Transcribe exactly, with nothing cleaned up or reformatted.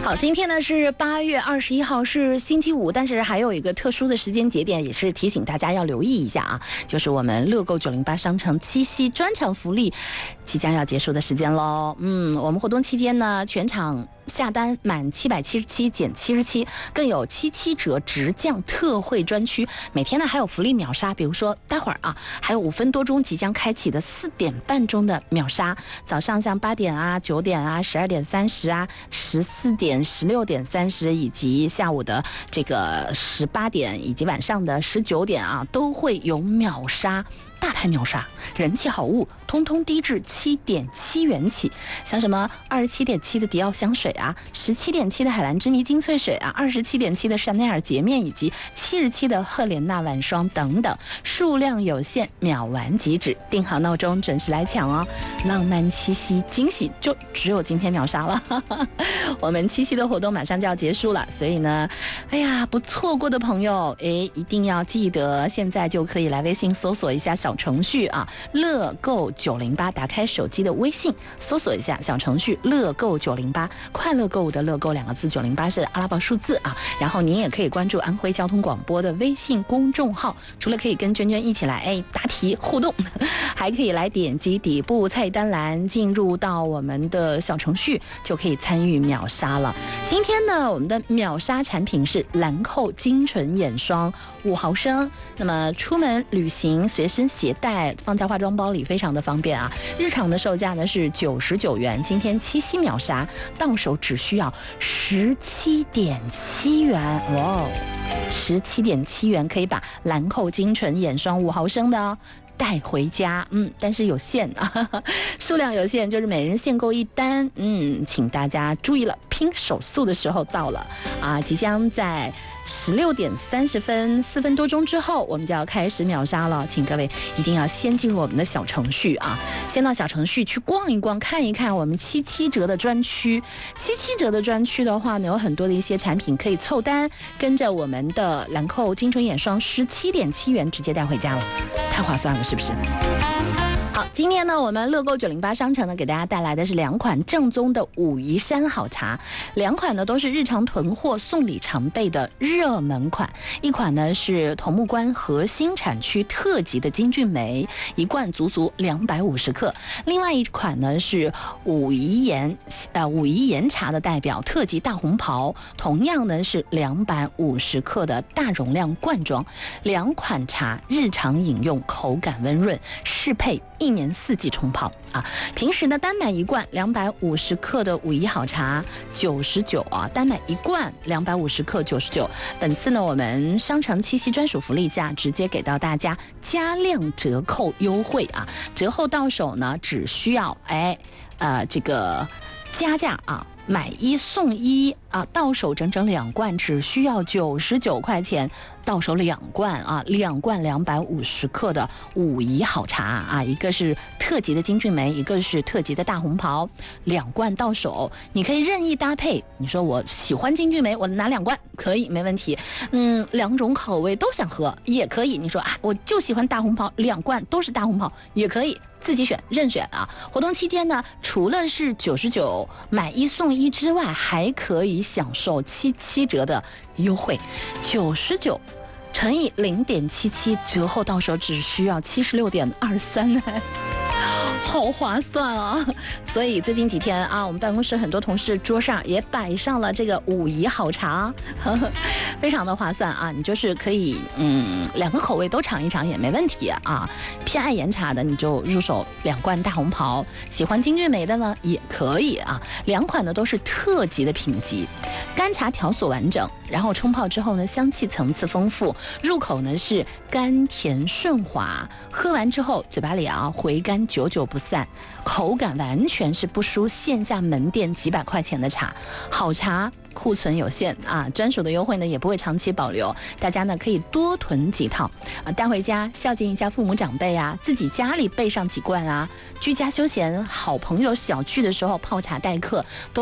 好，今天呢是八月二十一号，是星期五，但是还有一个特殊的时间节点，也是提醒大家要留意一下啊，就是我们乐购九零八商城七夕专场福利即将要结束的时间喽。嗯，我们活动期间呢，全场下单满七百七十七减七十七，更有七七折直降特惠专区。每天呢还有福利秒杀，比如说待会儿啊，还有五分多钟即将开启的四点半钟的秒杀。早上像八点啊、九点啊、十二点三十啊、十四点、十六点三十，以及下午的这个十八点，以及晚上的十九点啊，都会有秒杀。大牌秒杀，人气好物通通低至七点七元起，像什么二十七点七的迪奥香水啊，十七点七的海蓝之谜精粹水啊，二十七点七的香奈儿洁面，以及七十七的赫莲娜晚霜等等，数量有限，秒完即止，定好闹钟准时来抢哦！浪漫七夕惊喜就只有今天秒杀了，我们七夕的活动马上就要结束了，所以呢，哎呀，不错过的朋友，哎，一定要记得，现在就可以来微信搜索一下小程序啊，乐购九零八，打开手机的微信搜索一下小程序乐购九零八，快乐购物的乐购两个字，九零八是阿拉伯数字啊。然后您也可以关注安徽交通广播的微信公众号，除了可以跟娟娟一起来哎答题互动，还可以来点击底部菜单栏进入到我们的小程序，就可以参与秒杀了。今天呢，我们的秒杀产品是兰蔻精纯眼霜五毫升，那么出门旅行随身携带放在化妆包里非常的方便啊。日常的售价呢是九十九元，今天七夕秒杀到手只需要十七点七元，哇哦，十七点七元可以把兰蔻精纯眼霜五毫升的哦带回家，嗯，但是有限啊，数量有限，就是每人限购一单，嗯，请大家注意了，拼手速的时候到了啊，即将在十六点三十分四分多钟之后，我们就要开始秒杀了，请各位一定要先进入我们的小程序啊，先到小程序去逛一逛，看一看我们七七折的专区。七七折的专区的话呢，有很多的一些产品可以凑单，跟着我们的兰蔻精纯眼霜十七点七元直接带回家了，太划算了，是不是？好，今天呢，我们乐购九零八商城呢，给大家带来的是两款正宗的武夷山好茶，两款呢都是日常囤货送礼常备的热门款，一款呢是桐木关核心产区特级的金骏眉，一罐足足两百五十克；另外一款呢是武夷岩呃武夷岩茶的代表特级大红袍，同样呢是两百五十克的大容量罐装，两款茶日常饮用口感温润，适配一年四季冲泡啊！平时呢，单买一罐两百五十克的武夷好茶九十九啊，单买一罐两百五十克九十九。本次呢，我们商城七夕专属福利价直接给到大家加量折扣优惠啊！折后到手呢，只需要哎呃这个加价啊。买一送一啊，到手整整两罐，只需要九十九块钱，到手两罐啊，两罐两百五十克的武夷好茶啊，一个是特级的金骏眉，一个是特级的大红袍，两罐到手，你可以任意搭配。你说我喜欢金骏眉，我拿两罐可以，没问题。嗯，两种口味都想喝也可以。你说啊，我就喜欢大红袍，两罐都是大红袍也可以。自己选任选啊！活动期间呢，除了是九十九买一送一之外，还可以享受七七折的优惠，九十九乘以零点七七，折后到手只需要七十六点二三呢。好划算啊！所以最近几天啊，我们办公室很多同事桌上也摆上了这个武夷好茶，呵呵，非常的划算啊！你就是可以，嗯，两个口味都尝一尝也没问题啊。偏爱岩茶的你就入手两罐大红袍，喜欢金骏眉的呢也可以啊。两款呢都是特级的品级，干茶条索完整，然后冲泡之后呢，香气层次丰富，入口呢是甘甜顺滑，喝完之后嘴巴里啊回甘久久不散，口感完全是不输线下门店几百块钱的茶。好茶库存有限啊，专属的优惠呢也不会长期保留，大家呢可以多囤几套啊，带回家孝敬一下父母长辈啊，自己家里备上几罐啊，居家休闲好朋友小聚的时候泡茶待客都